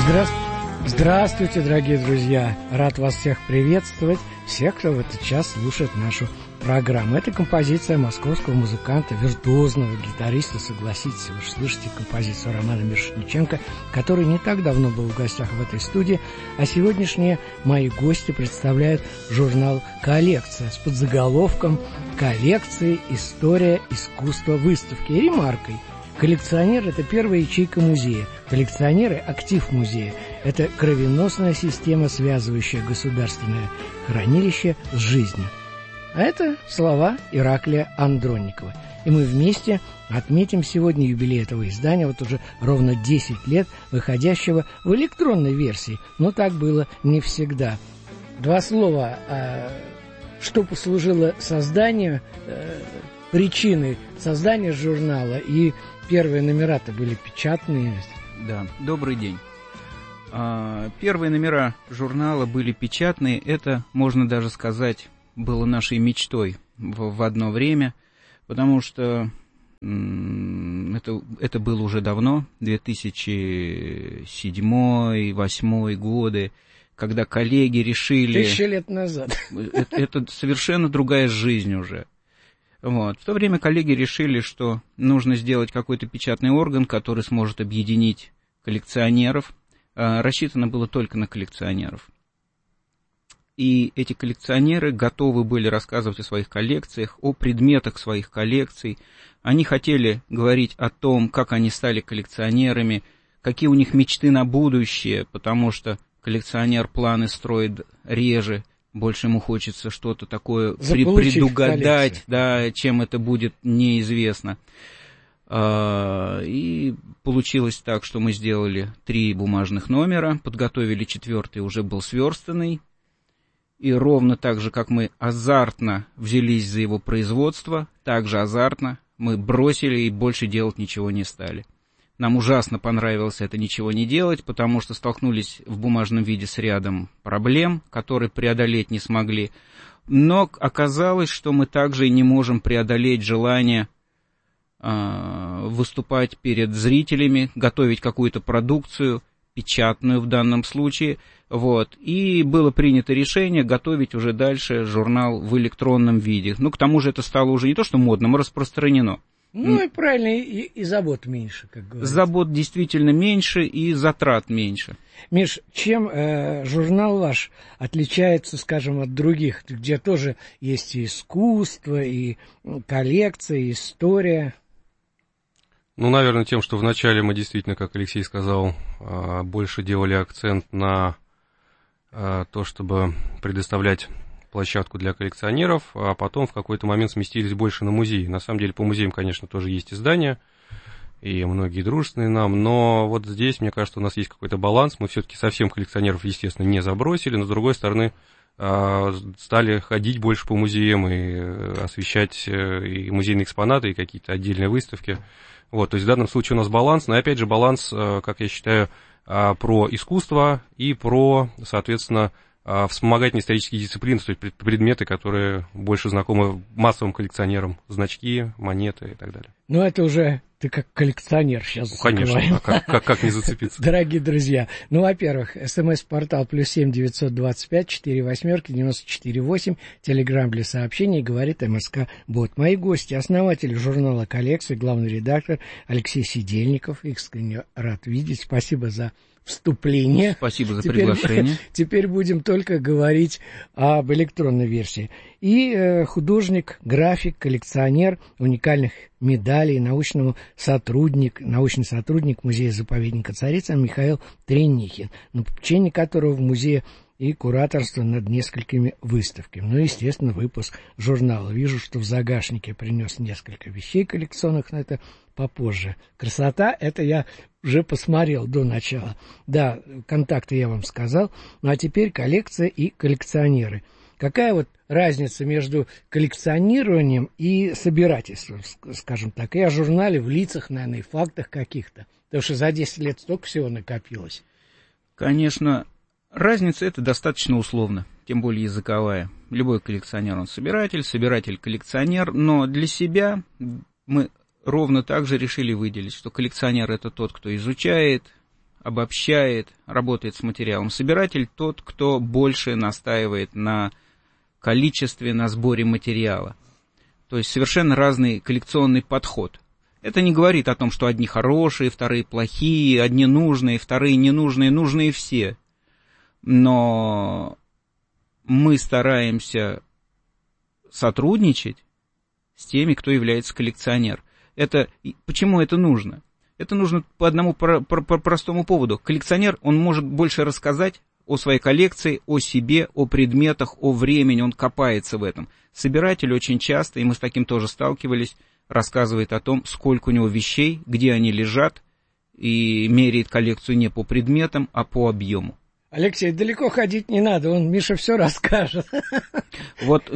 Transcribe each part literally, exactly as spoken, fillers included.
Здравствуйте. Здравствуйте, дорогие друзья! Рад вас всех приветствовать, всех, кто в этот час слушает нашу программу. Это композиция московского музыканта, виртуозного гитариста, согласитесь, вы же слышите композицию Романа Мирошниченко, который не так давно был в гостях в этой студии, а сегодняшние мои гости представляют журнал «Коллекция» с подзаголовком «Коллекции. История искусства выставки» и ремаркой: коллекционер – это первая ячейка музея. Коллекционеры – актив музея. Это кровеносная система, связывающая государственное хранилище с жизнью. А это слова Ираклия Андронникова. И мы вместе отметим сегодня юбилей этого издания, вот уже ровно десять лет, выходящего в электронной версии. Но так было не всегда. Два слова, что послужило созданию, причиной создания журнала, и первые номера-то были печатные. Да, добрый день. Первые номера журнала были печатные. Это, можно даже сказать, было нашей мечтой в, в одно время, потому что м- это, это было уже давно, две тысячи седьмой, две тысячи восьмой годы, когда коллеги решили... Тысячи лет назад. Это, это совершенно другая жизнь уже. Вот. В то время коллеги решили, что нужно сделать какой-то печатный орган, который сможет объединить коллекционеров. А, рассчитано было только на коллекционеров. И эти коллекционеры готовы были рассказывать о своих коллекциях, о предметах своих коллекций. Они хотели говорить о том, как они стали коллекционерами, какие у них мечты на будущее, потому что коллекционер планы строит реже. Больше ему хочется что-то такое предугадать, да, чем это будет, неизвестно. И получилось так, что мы сделали три бумажных номера, подготовили четвертый, уже был сверстанный. И ровно так же, как мы азартно взялись за его производство, так же азартно мы бросили и больше делать ничего не стали. Нам ужасно понравилось это ничего не делать, потому что столкнулись в бумажном виде с рядом проблем, которые преодолеть не смогли. Но оказалось, что мы также и не можем преодолеть желание э, выступать перед зрителями, готовить какую-то продукцию, печатную в данном случае. Вот. И было принято решение готовить уже дальше журнал в электронном виде. Ну, к тому же это стало уже не то что модным, а распространено. Ну и правильно, и, и забот меньше, как говорится. Забот действительно меньше и затрат меньше. Миш, чем э, журнал ваш отличается, скажем, от других, где тоже есть и искусство, и коллекция, и история? Ну, наверное, тем, что вначале мы действительно, как Алексей сказал, больше делали акцент на то, чтобы предоставлять площадку для коллекционеров, а потом в какой-то момент сместились больше на музеи. На самом деле по музеям, конечно, тоже есть издания, и многие дружественные нам, но вот здесь, мне кажется, у нас есть какой-то баланс. Мы все-таки совсем коллекционеров, естественно, не забросили, но, с другой стороны, стали ходить больше по музеям и освещать и музейные экспонаты, и какие-то отдельные выставки. Вот, то есть в данном случае у нас баланс, но опять же баланс, как я считаю, про искусство и про, соответственно, вспомогательные исторические дисциплины, то есть предметы, которые больше знакомы массовым коллекционерам, значки, монеты и так далее. Ну, это уже ты как коллекционер сейчас. Ну, конечно, а как, как, как не зацепиться? Дорогие друзья, ну, во-первых, смс-портал плюс семь девятьсот двадцать пять четыре восьмерки девяносто четыре восемь, телеграмм для сообщений, говорит МСК Бот. Мои гости, основатель журнала «Коллекция», главный редактор Алексей Сидельников. Искренне рад видеть. Спасибо за вступление. Спасибо за теперь, приглашение. Теперь будем только говорить об электронной версии. И э, художник, график, коллекционер уникальных медалей, научному сотрудник, научный сотрудник музея-заповедника Царицына Михаил Тренихин, на попечении которого в музее и кураторство над несколькими выставками. Ну, естественно, выпуск журнала. Вижу, что в загашнике принес несколько вещей коллекционных, но это попозже. Красота, это я уже посмотрел до начала. Да, контакты я вам сказал. Ну, а теперь коллекция и коллекционеры. Какая вот разница между коллекционированием и собирательством, скажем так, и о журнале в лицах, наверное, и фактах каких-то? Потому что за десять лет столько всего накопилось. Конечно, разница это достаточно условно, тем более языковая. Любой коллекционер, он собиратель, собиратель коллекционер, но для себя мы ровно так же решили выделить, что коллекционер это тот, кто изучает, обобщает, работает с материалом. Собиратель тот, кто больше настаивает на количестве, на сборе материала. То есть совершенно разный коллекционный подход. Это не говорит о том, что одни хорошие, вторые плохие, одни нужные, вторые ненужные, нужные все. Но мы стараемся сотрудничать с теми, кто является коллекционер. Это, почему это нужно? Это нужно по одному про, про, про простому поводу. Коллекционер, он может больше рассказать о своей коллекции, о себе, о предметах, о времени, он копается в этом. Собиратель очень часто, и мы с таким тоже сталкивались, рассказывает о том, сколько у него вещей, где они лежат, и меряет коллекцию не по предметам, а по объему. Алексей, далеко ходить не надо, он, Миша, все расскажет. Вот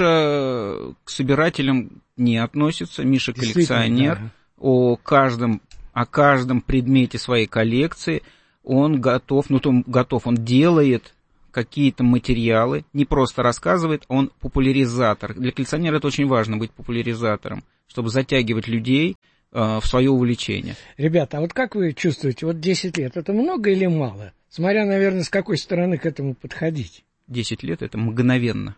Миша к собирателям не относится, Миша коллекционер. Да. О каждом, о каждом предмете своей коллекции он готов, ну, то готов, он делает какие-то материалы, не просто рассказывает, он популяризатор. Для коллекционера это очень важно, быть популяризатором, чтобы затягивать людей э, в свое увлечение. Ребята, а вот как вы чувствуете, вот десять лет, это много или мало? Смотря, наверное, с какой стороны к этому подходить. десять лет — это мгновенно.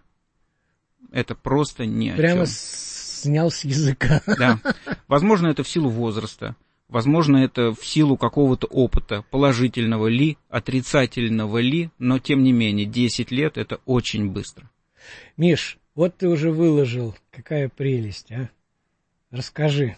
Это просто ни о Прямо чем. Снял с языка. Да. Возможно, это в силу возраста. Возможно, это в силу какого-то опыта, положительного ли, отрицательного ли, но, тем не менее, десять лет — это очень быстро. Миш, вот ты уже выложил. Какая прелесть, а? Расскажи.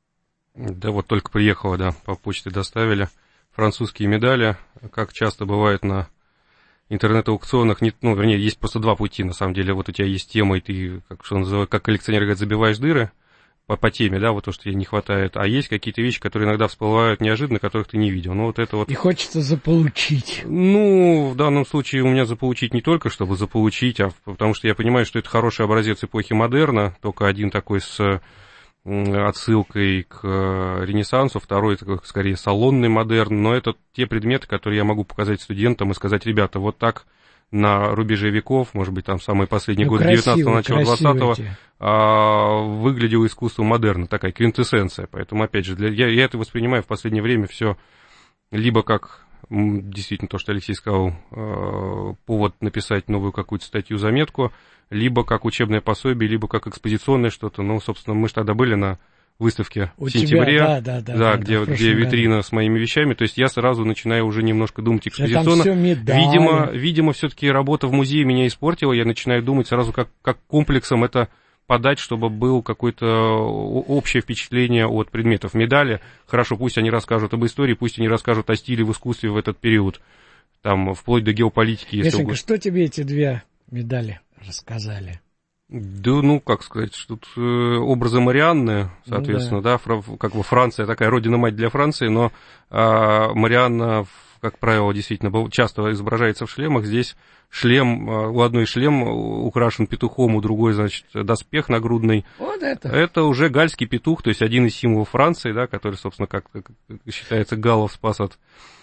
Да вот только приехала, да, по почте доставили. Французские медали, как часто бывает на интернет-аукционах, не, ну, вернее, есть просто два пути, на самом деле. Вот у тебя есть тема, и ты, как, что называют, как коллекционер говорит, забиваешь дыры по, по теме, да, вот то, что тебе не хватает. А есть какие-то вещи, которые иногда всплывают неожиданно, которых ты не видел. Ну, вот это вот... И хочется заполучить. Ну, в данном случае у меня заполучить не только, чтобы заполучить, а потому что я понимаю, что это хороший образец эпохи модерна, только один такой с отсылкой к Ренессансу, второй такой, скорее, салонный модерн, но это те предметы, которые я могу показать студентам и сказать: ребята, вот так на рубеже веков, может быть, там самые последние ну, годы девятнадцатого, начало двадцатого, а, выглядело искусство модерна, такая квинтэссенция. Поэтому, опять же, для, я, я это воспринимаю в последнее время все либо как, действительно, то, что Алексей сказал, повод написать новую какую-то статью, заметку, либо как учебное пособие, либо как экспозиционное что-то. Ну, собственно, мы же тогда были на выставке у в сентябре, тебя, да, да, да, да, да, где, да, где витрина году. с моими вещами. То есть я сразу начинаю уже немножко думать экспозиционно. Видимо, видимо, все-таки работа в музее меня испортила. Я начинаю думать сразу, как, как комплексом это подать, чтобы было какое-то общее впечатление от предметов. Медали, хорошо, пусть они расскажут об истории, пусть они расскажут о стиле в искусстве в этот период, там, вплоть до геополитики. Если Лешенька, что тебе эти две медали рассказали? Да, ну, как сказать, что тут э, образы Марианны, соответственно, ну, да, да фра, как бы Франция такая родина-мать для Франции, но э, Марианна, как правило, действительно часто изображается в шлемах. Здесь шлем, э, у одной шлем украшен петухом, у другой, значит, доспех нагрудный. Вот это. Это уже гальский петух, то есть один из символов Франции, да, который, собственно, как, как считается, галлов спас от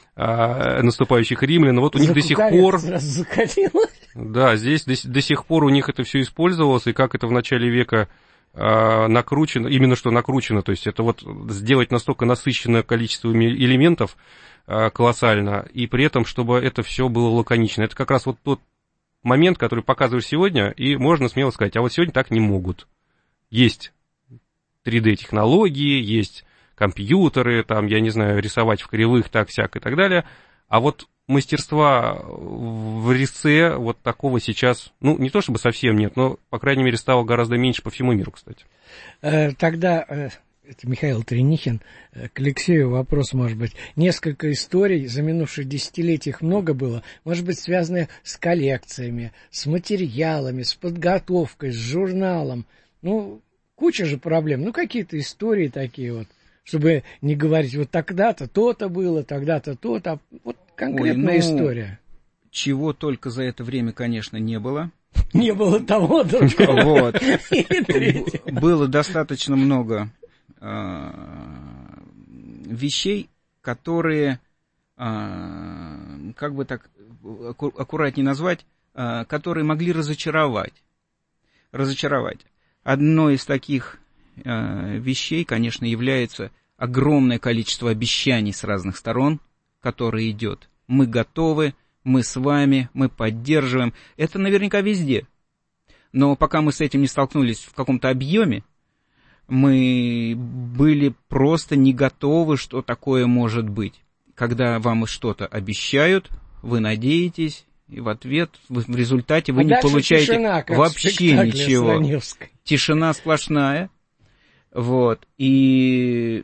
а, наступающих римлян. Вот у них до сих пор... Да, здесь до, до сих пор у них это все использовалось, и как это в начале века а, накручено, именно что накручено, то есть это вот сделать настолько насыщенное количество элементов а, колоссально, и при этом, чтобы это все было лаконично. Это как раз вот тот момент, который показываешь сегодня, и можно смело сказать, а вот сегодня так не могут. Есть три дэ-технологии, есть компьютеры, там, я не знаю, рисовать в кривых, так-сяк и так далее, а вот мастерства в резце вот такого сейчас, ну, не то чтобы совсем нет, но, по крайней мере, стало гораздо меньше по всему миру, кстати. Тогда, это Михаил Тренихин, к Алексею вопрос, может быть, несколько историй, за минувшие десятилетия их много было, может быть, связанные с коллекциями, с материалами, с подготовкой, с журналом, ну, куча же проблем, ну, какие-то истории такие вот, чтобы не говорить, вот тогда-то то-то было, тогда-то то-то, вот конкретная Ой, ну, история. Чего только за это время, конечно, не было. Не было того, другого. Вот. Было достаточно много вещей, которые, как бы так аккуратнее назвать, которые могли разочаровать. Разочаровать. Одной из таких вещей, конечно, является огромное количество обещаний с разных сторон, который идет. Мы готовы, мы с вами, мы поддерживаем. Это наверняка везде. Но пока мы с этим не столкнулись в каком-то объеме, мы были просто не готовы, что такое может быть. Когда вам что-то обещают, вы надеетесь, и в ответ, в, в результате вы а не получаете тишина, вообще ничего. Тишина сплошная. Вот. И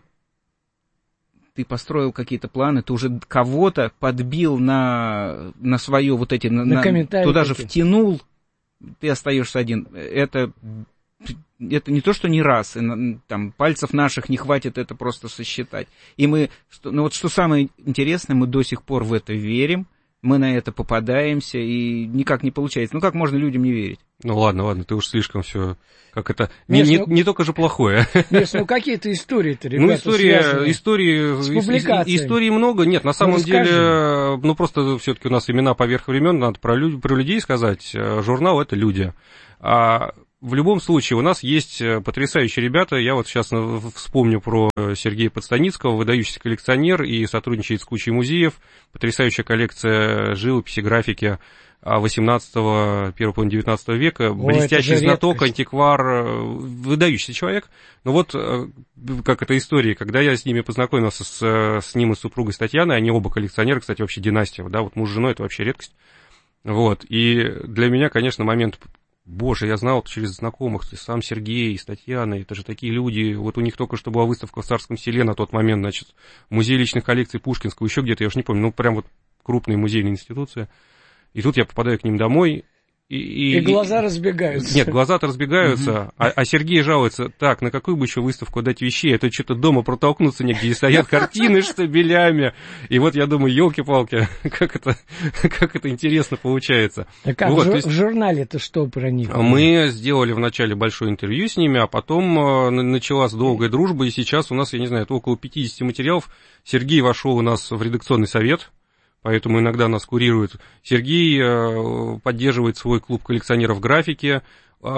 ты построил какие-то планы, ты уже кого-то подбил на, на свое вот эти... На, на туда же втянул, ты остаешься один. Это... Это не то, что не раз, там, пальцев наших не хватит это просто сосчитать. И мы, что, ну вот что самое интересное, мы до сих пор в это верим, мы на это попадаемся, и никак не получается. Ну как можно людям не верить? Ну ладно, ладно, ты уж слишком все, как это, не, Миш, не, ну, не только же плохое. Миш, ну какие-то истории-то, ребята, ну истории, истории, с истории много, нет, на самом ну, деле, скажи. Ну просто все-таки у нас имена поверх времен, надо про, люд, про людей сказать, журнал — это люди. А в любом случае, у нас есть потрясающие ребята. Я вот сейчас вспомню про Сергея Подстаницкого, выдающийся коллекционер и сотрудничает с кучей музеев. Потрясающая коллекция живописи, графики восемнадцатого, первого половины девятнадцатого века. О, блестящий знаток, антиквар, выдающийся человек. Но вот как это история, когда я с ними познакомился, с, с ним и с супругой с Татьяной, они оба коллекционеры, кстати, вообще династия, да, вот муж с женой — это вообще редкость. Вот, и для меня, конечно, момент... Боже, я знал через знакомых, сам Сергей, с Татьяной, это же такие люди, вот у них только что была выставка в Царском Селе на тот момент, значит, музей личных коллекций Пушкинского, еще где-то, я уж не помню, ну, прям вот крупная музейная институция, и тут я попадаю к ним домой, и... И, и глаза и, разбегаются. Нет, глаза-то разбегаются, uh-huh. а, а Сергей жалуется, так, на какую бы еще выставку дать вещей, а то что-то дома протолкнуться негде, и стоят картины штабелями, и вот я думаю, елки-палки, как это, как это интересно получается. Так а вот, в, есть, в журнале-то что про них? Мы сделали вначале большое интервью с ними, а потом началась долгая дружба, и сейчас у нас, я не знаю, около пятьдесят материалов. Сергей вошел у нас в редакционный совет, поэтому иногда нас курирует. Сергей э, поддерживает свой клуб коллекционеров графики, э,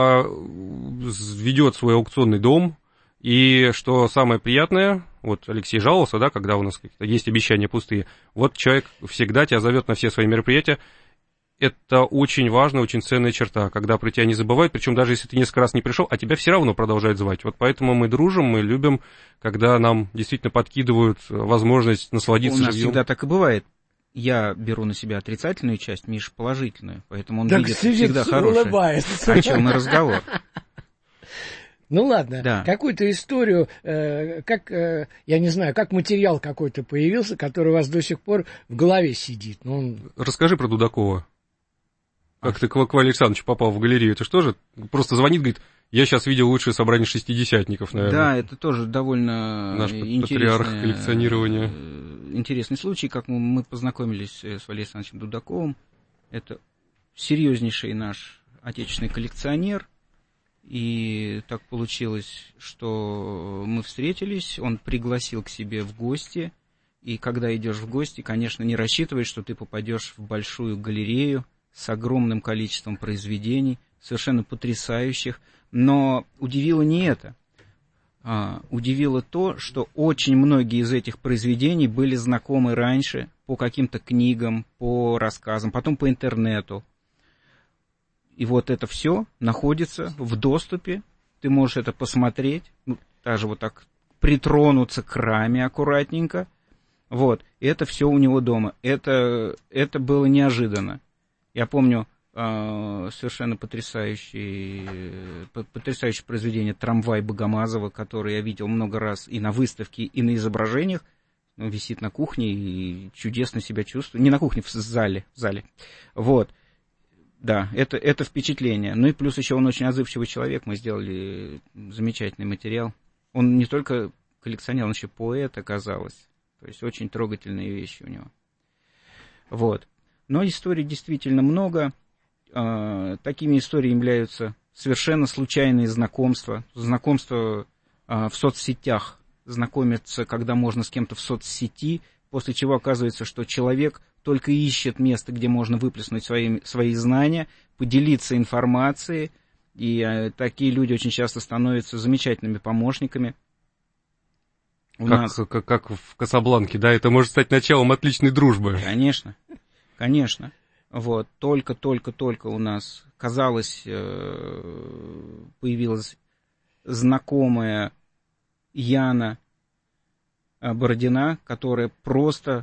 ведет свой аукционный дом. И что самое приятное, вот Алексей жаловался, да, когда у нас есть обещания пустые, вот человек всегда тебя зовет на все свои мероприятия. Это очень важная, очень ценная черта, когда про тебя не забывают, причем даже если ты несколько раз не пришел, а тебя все равно продолжают звать. Вот поэтому мы дружим, мы любим, когда нам действительно подкидывают возможность насладиться живьем. У нас живьем. Всегда так и бывает. Я беру на себя отрицательную часть, Миша положительную, поэтому он так видит всегда хорошее. Улыбается. О чем и разговор. Ну ладно, да. Какую-то историю, э, как, э, я не знаю, как материал какой-то появился, который у вас до сих пор в голове сидит. Ну, он... Расскажи про Дудакова. Как а ты к Валерию Александровичу попал в галерею? Это что же? Просто звонит, говорит, я сейчас видел лучшее собрание шестидесятников, наверное. Да, это тоже довольно наш патриарх коллекционирования. Интересный случай, как мы познакомились с Валерием Александровичем Дудаковым. Это серьезнейший наш отечественный коллекционер. И так получилось, что мы встретились, он пригласил к себе в гости. И когда идешь в гости, конечно, не рассчитываешь, что ты попадешь в большую галерею с огромным количеством произведений, совершенно потрясающих. Но удивило не это. А, удивило то, что очень многие из этих произведений были знакомы раньше по каким-то книгам, по рассказам, потом по интернету. И вот это все находится в доступе. Ты можешь это посмотреть, ну, даже вот так притронуться к раме аккуратненько. Вот, и это все у него дома. Это, это было неожиданно. Я помню э, совершенно потрясающее, потрясающее произведение «Трамвай» Богомазова, которое я видел много раз и на выставке, и на изображениях. Он висит на кухне и чудесно себя чувствует. Не на кухне, в зале. В зале. Вот. Да, это, это впечатление. Ну и плюс еще он очень отзывчивый человек. Мы сделали замечательный материал. Он не только коллекционер, он еще поэт оказалось. То есть очень трогательные вещи у него. Вот. Но историй действительно много. Такими историями являются совершенно случайные знакомства. Знакомства в соцсетях. Знакомиться, когда можно с кем-то в соцсети, после чего оказывается, что человек только ищет место, где можно выплеснуть свои, свои знания, поделиться информацией. И такие люди очень часто становятся замечательными помощниками. как, нас... как, как в Касабланке, да, это может стать началом отличной дружбы. Конечно, конечно. Вот, только-только-только у нас, казалось, появилась знакомая Яна Бородина, которая просто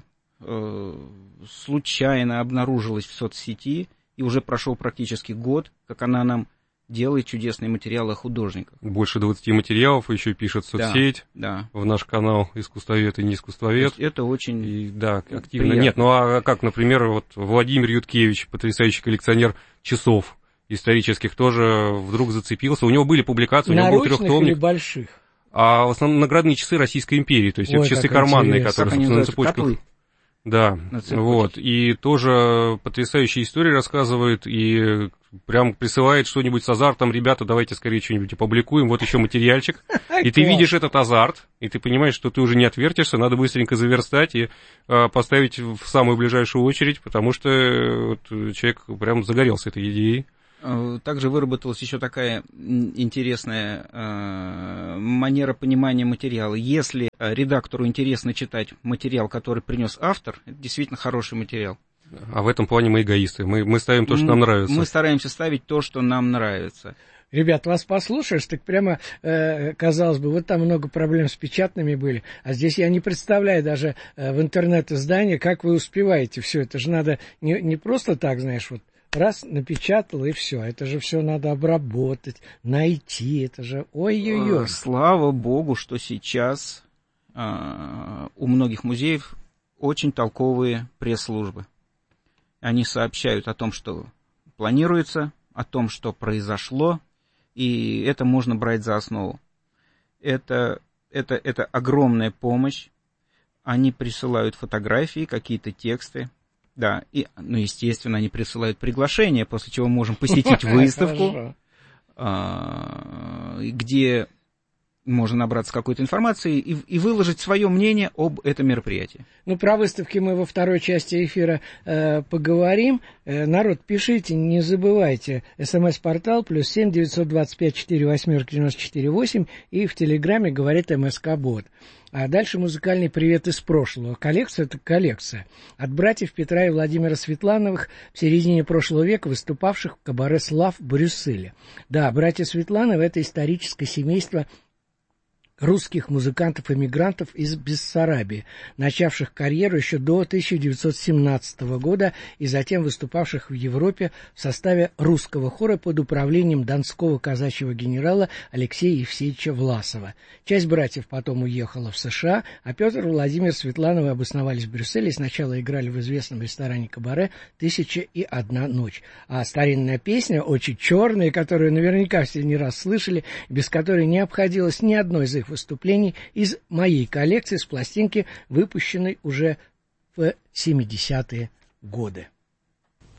случайно обнаружилась в соцсети, и уже прошел практически год, как она нам делает чудесные материалы о художниках. Больше двадцати материалов, еще пишет в соцсеть, да, да. в наш канал «Искусствовед и не искусствовед». Это очень и, да, активно. приятно. Нет, ну а как, например, вот Владимир Юткевич, потрясающий коллекционер часов исторических, тоже вдруг зацепился. У него были публикации, у него был трехтомник. Или больших? А в основном наградные часы Российской империи, то есть Ой, это часы карманные, интересно. которые, собственно, на цепочках. Котлы. Да, вот, и тоже потрясающие истории рассказывает, и прям присылает что-нибудь с азартом, ребята, давайте скорее что-нибудь опубликуем, вот еще материальчик, и ты видишь этот азарт, и ты понимаешь, что ты уже не отвертишься, надо быстренько заверстать и а, поставить в самую ближайшую очередь, потому что вот, человек прям загорелся этой идеей. Также выработалась еще такая интересная э, манера понимания материала. Если редактору интересно читать материал, который принес автор, это действительно хороший материал. А в этом плане мы эгоисты. Мы, мы ставим то, что нам нравится. Мы стараемся ставить то, что нам нравится. Ребят, вас послушаешь, так прямо, э, казалось бы, вот там много проблем с печатными были, а здесь я не представляю даже э, в интернет-издании, как вы успеваете все. Это же надо не, не просто так, знаешь, вот, раз напечатал, и все. Это же все надо обработать, найти. Это же ой-ой-ой. Слава богу, что сейчас э, у многих музеев очень толковые пресс-службы. Они сообщают о том, что планируется, о том, что произошло, и это можно брать за основу. Это, это, это огромная помощь. Они присылают фотографии, какие-то тексты. Да, и, ну, естественно, они присылают приглашение, после чего мы можем посетить выставку, где можно набраться какой-то информации и, и выложить свое мнение об этом мероприятии. Ну, про выставки мы во второй части эфира э, поговорим. Э, народ, пишите, не забывайте. СМС-портал плюс семь девятьсот двадцать пять четыре восьмерки девяносто четыре восемь и в Телеграме говорит МСК-бот. А дальше музыкальный привет из прошлого. Коллекция — это коллекция. От братьев Петра и Владимира Светлановых в середине прошлого века, выступавших в кабаре «Слав» в Брюсселе. Да, братья Светлановы — это историческое семейство русских музыкантов-эмигрантов из Бессарабии, начавших карьеру еще до тысяча девятьсот семнадцатого года и затем выступавших в Европе в составе русского хора под управлением донского казачьего генерала Алексея Евсеевича Власова. Часть братьев потом уехала в США, а Петр и Владимир Светлановы обосновались в Брюсселе и сначала играли в известном ресторане «Кабаре» «Тысяча и одна ночь». А старинная песня, очень черная, которую наверняка все не раз слышали, без которой не обходилось ни одной из их выступлений, из моей коллекции с пластинки, выпущенной уже в семидесятые годы.